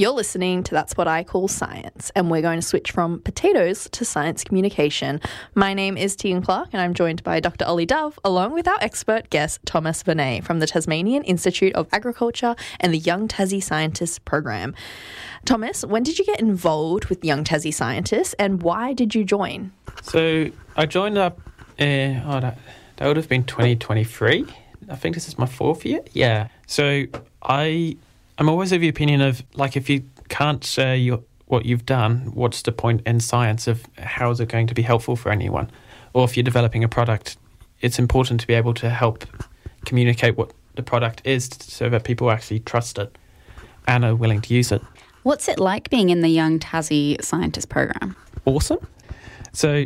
You're listening to That's What I Call Science, and we're going to switch from potatoes to science communication. My name is Tegan Clark, and I'm joined by Dr. Ollie Dove, along with our expert guest, Thomas Vernet, from the Tasmanian Institute of Agriculture and the Young Tassie Scientists Program. Thomas, when did you get involved with Young Tassie Scientists, and why did you join? So I joined up, that would have been 2023. I think this is my 4th year. Yeah. So I'm always of the opinion of, like, if you can't share what you've done, what's the point in science of how is it going to be helpful for anyone? Or if you're developing a product, it's important to be able to help communicate what the product is so that people actually trust it and are willing to use it. What's it like being in the Young Tassie Scientist Program? Awesome. So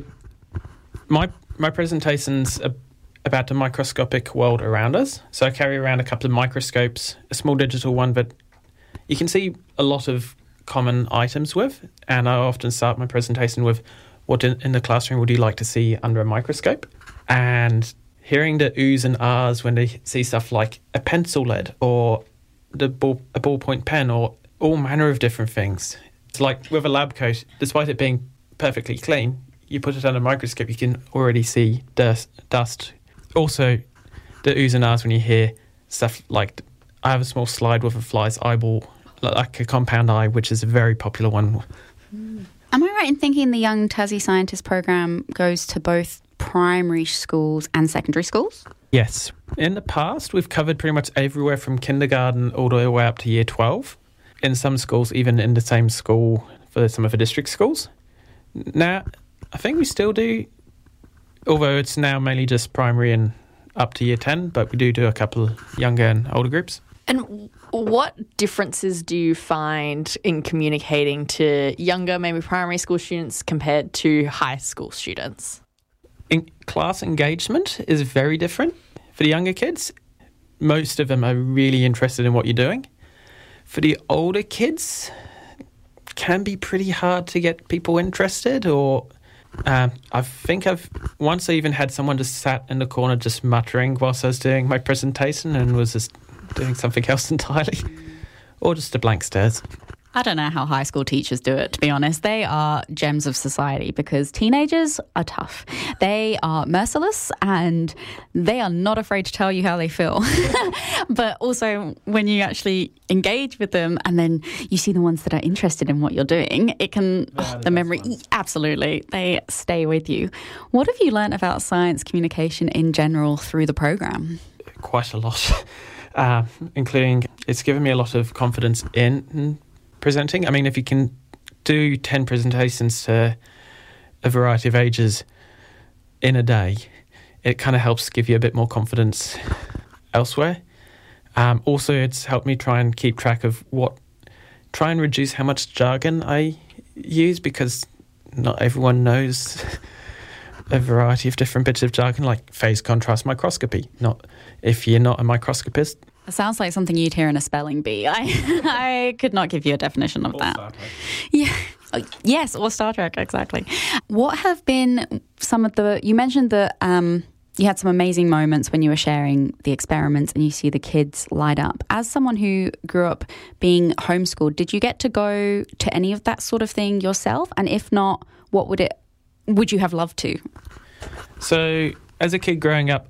my presentation's about the microscopic world around us. So I carry around a couple of microscopes, a small digital one, but you can see a lot of common items with. And I often start my presentation with, what in the classroom would you like to see under a microscope? And hearing the oohs and ahs when they see stuff like a pencil lead or a ballpoint pen or all manner of different things. It's like with a lab coat, despite it being perfectly clean, you put it under a microscope, you can already see dust. Also, the oohs and ahs when you hear stuff like, I have a small slide with a fly's eyeball, like a compound eye, which is a very popular one. Am I right in thinking the Young Tassie Scientist Program goes to both primary schools and secondary schools? Yes. In the past, we've covered pretty much everywhere from kindergarten all the way up to year 12. In some schools, even in the same school for some of the district schools. Now, I think we still do, although it's now mainly just primary and up to year 10, but we do a couple of younger and older groups. And what differences do you find in communicating to younger, maybe primary school students compared to high school students? Class engagement is very different for the younger kids. Most of them are really interested in what you're doing. For the older kids, it can be pretty hard to get people interested, or I think once I even had someone just sat in the corner just muttering whilst I was doing my presentation and was just doing something else entirely, or just a blank stares. I don't know how high school teachers do it, to be honest. They are gems of society because teenagers are tough. They are merciless and they are not afraid to tell you how they feel. But also when you actually engage with them and then you see the ones that are interested in what you're doing, it can, the memory, absolutely, they stay with you. What have you learnt about science communication in general through the program? Quite a lot, including it's given me a lot of confidence in presenting. I mean, if you can do 10 presentations to a variety of ages in a day, it kind of helps give you a bit more confidence elsewhere. Also, it's helped me try and keep track of try and reduce how much jargon I use, because not everyone knows a variety of different bits of jargon, like phase contrast microscopy. Not if you're not a microscopist. It sounds like something you'd hear in a spelling bee. I could not give you a definition of or that. Star Trek. Yeah. Yes, or Star Trek, exactly. What have been some of you mentioned that you had some amazing moments when you were sharing the experiments and you see the kids light up. As someone who grew up being homeschooled, did you get to go to any of that sort of thing yourself? And if not, what would you have loved to? So as a kid growing up,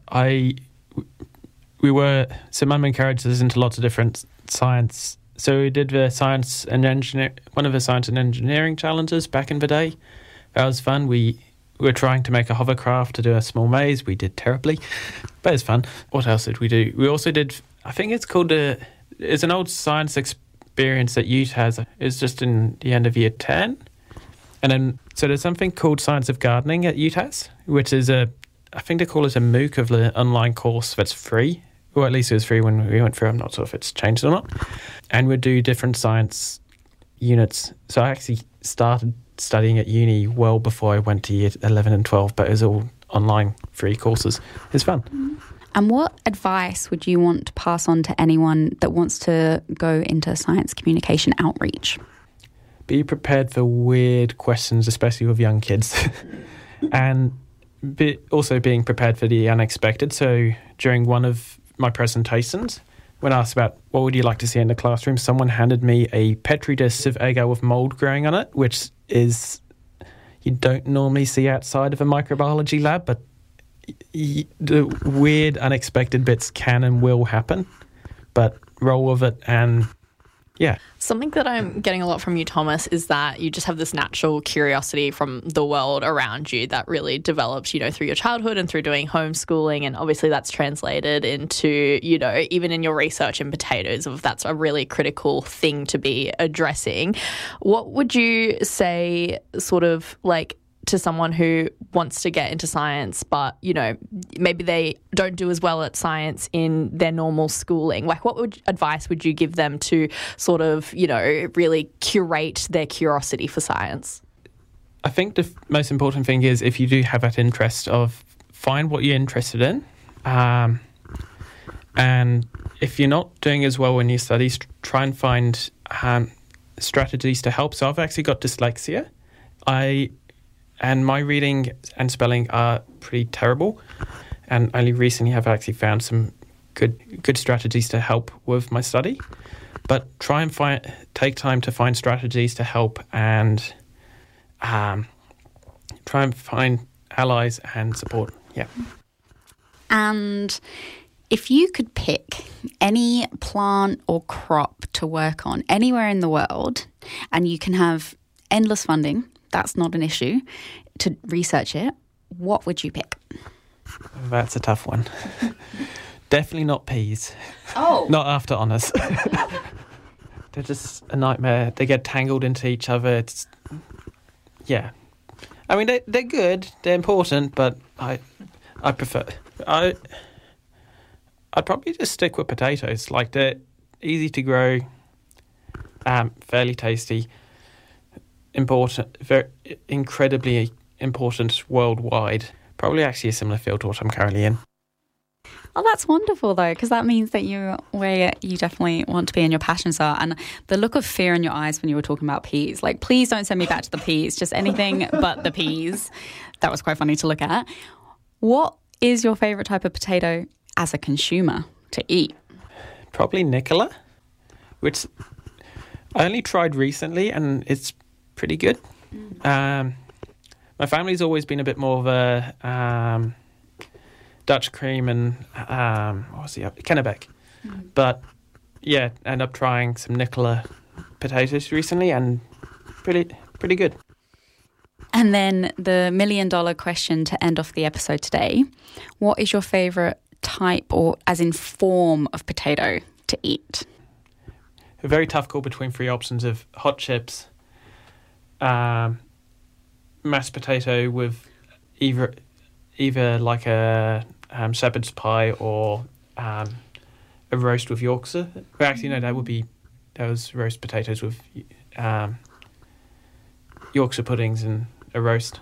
Mum encouraged us into lots of different science. So we did one of the science and engineering challenges back in the day. That was fun. We were trying to make a hovercraft to do a small maze. We did terribly, but it's fun. What else did we do? We also did, I think it's called it's an old science experience that UTAS has. It's just in the end of year 10. And then, so there's something called Science of Gardening at UTAS, which is I think they call it a MOOC of the online course that's free. Or at least it was free when we went through. I'm not sure if it's changed or not. And we'd do different science units. So I actually started studying at uni well before I went to year 11 and 12, but it was all online free courses. It's fun. And what advice would you want to pass on to anyone that wants to go into science communication outreach? Be prepared for weird questions, especially with young kids. And also being prepared for the unexpected. So during one of my presentations, when asked about what would you like to see in the classroom, someone handed me a Petri dish of agar with mould growing on it, which is you don't normally see outside of a microbiology lab, but the weird, unexpected bits can and will happen. But roll with it, and yeah. Something that I'm getting a lot from you, Thomas, is that you just have this natural curiosity from the world around you that really develops, through your childhood and through doing homeschooling. And obviously that's translated into, even in your research in potatoes, that's a really critical thing to be addressing. What would you say sort of like to someone who wants to get into science, but, maybe they don't do as well at science in their normal schooling? Like, what advice would you give them to sort of, really curate their curiosity for science? I think the most important thing is if you do have that interest of find what you're interested in. And if you're not doing as well in your studies, try and find strategies to help. So I've actually got dyslexia. And my reading and spelling are pretty terrible. And only recently have actually found some good strategies to help with my study. But try and take time to find strategies to help and try and find allies and support. Yeah. And if you could pick any plant or crop to work on anywhere in the world, and you can have endless funding, that's not an issue, to research it, what would you pick? That's a tough one. Definitely not peas. Oh. Not after honours. They're just a nightmare. They get tangled into each other. Yeah. I mean, they're good. They're important, but I prefer... I'd probably just stick with potatoes. Like, they're easy to grow, fairly tasty, important, very incredibly important worldwide. Probably actually a similar field to what I'm currently in. Oh, that's wonderful, though, because that means that you're where you definitely want to be and your passions are. And the look of fear in your eyes when you were talking about peas, like, please don't send me back to the peas, just anything but the peas. That was quite funny to look at. What is your favourite type of potato as a consumer to eat? Probably Nicola, which I only tried recently, and it's pretty good. My family's always been a bit more of a Dutch cream and Kennebec. But yeah, end up trying some Nicola potatoes recently, and pretty good. And then the $1 million question to end off the episode today: what is your favourite type, or as in form, of potato to eat? A very tough call between three options of hot chips, mashed potato with either like a shepherd's pie or a roast with Yorkshire. Well, actually, no, that would be those roast potatoes with Yorkshire puddings and a roast.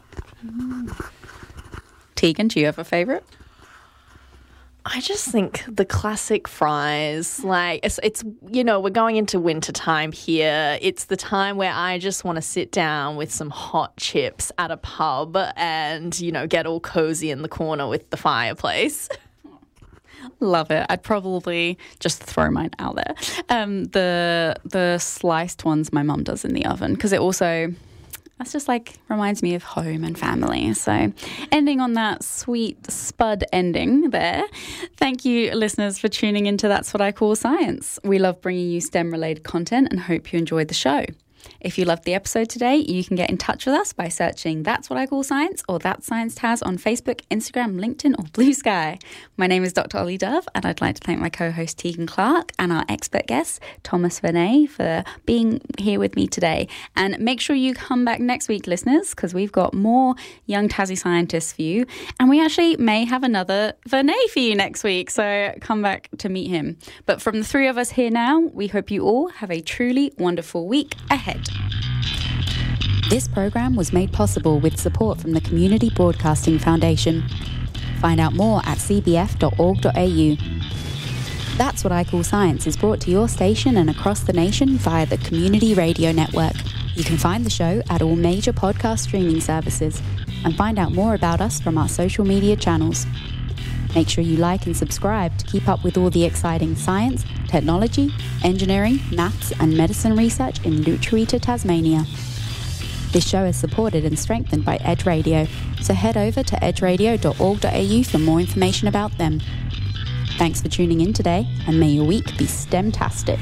Tegan, do you have a favourite? I just think the classic fries, like it's we're going into winter time here. It's the time where I just want to sit down with some hot chips at a pub and, get all cozy in the corner with the fireplace. Love it. I'd probably just throw mine out there. The sliced ones my mum does in the oven, because it also... That's just reminds me of home and family. So ending on that sweet spud ending there. Thank you, listeners, for tuning into That's What I Call Science. We love bringing you STEM-related content and hope you enjoyed the show. If you loved the episode today, you can get in touch with us by searching That's What I Call Science or That's Science Taz on Facebook, Instagram, LinkedIn or Blue Sky. My name is Dr. Ollie Dove, and I'd like to thank my co-host Tegan Clark and our expert guest Thomas Vernay for being here with me today. And make sure you come back next week, listeners, because we've got more young Tassie scientists for you, and we actually may have another Vernay for you next week, so come back to meet him. But from the three of us here now, we hope you all have a truly wonderful week ahead. This program was made possible with support from the Community Broadcasting Foundation. Find out more at cbf.org.au. That's What I Call Science is brought to your station and across the nation via the Community Radio Network. You can find the show at all major podcast streaming services and find out more about us from our social media channels. Make sure you like and subscribe to keep up with all the exciting science, technology, engineering, maths and medicine research in Lutruwita, Tasmania. This show is supported and strengthened by Edge Radio, so head over to edgeradio.org.au for more information about them. Thanks for tuning in today, and may your week be STEM-tastic.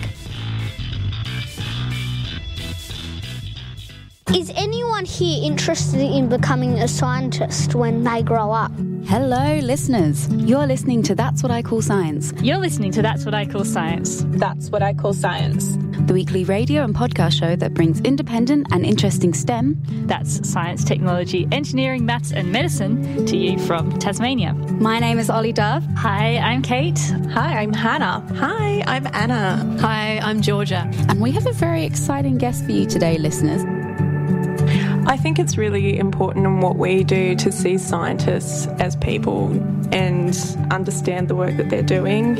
Is anyone here interested in becoming a scientist when they grow up? Hello, listeners. You're listening to That's What I Call Science. You're listening to That's What I Call Science. That's What I Call Science. The weekly radio and podcast show that brings independent and interesting STEM. That's science, technology, engineering, maths and medicine to you from Tasmania. My name is Ollie Dove. Hi, I'm Kate. Hi, I'm Hannah. Hi, I'm Anna. Hi, I'm Georgia. And we have a very exciting guest for you today, listeners. I think it's really important in what we do to see scientists as people and understand the work that they're doing.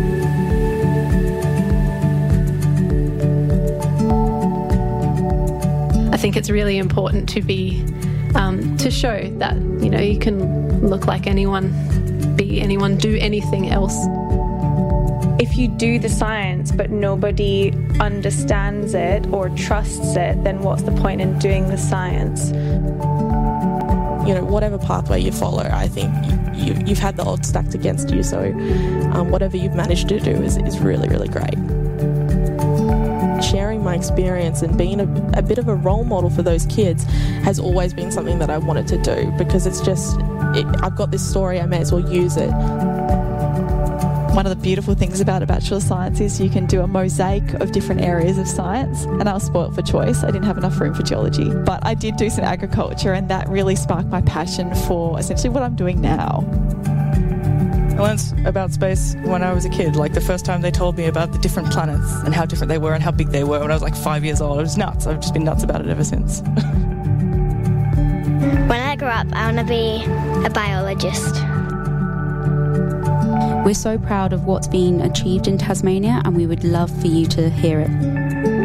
I think it's really important to be to show that you can look like anyone, be anyone, do anything else. If you do the science but nobody understands it or trusts it, then what's the point in doing the science? Whatever pathway you follow, I think you've had the odds stacked against you, so whatever you've managed to do is really, really great. Sharing my experience and being a bit of a role model for those kids has always been something that I wanted to do, because I've got this story, I may as well use it. One of the beautiful things about a Bachelor of Science is you can do a mosaic of different areas of science, and I was spoilt for choice. I didn't have enough room for geology, but I did do some agriculture, and that really sparked my passion for essentially what I'm doing now. I learned about space when I was a kid. Like the first time they told me about the different planets and how different they were and how big they were when I was like 5 years old. It was nuts. I've just been nuts about it ever since. When I grow up, I want to be a biologist. We're so proud of what's been achieved in Tasmania, and we would love for you to hear it.